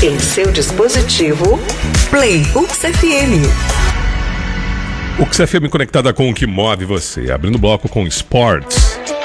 Em seu dispositivo, Play UXFM. UXFM conectada com o que move você. Abrindo o bloco com Sports.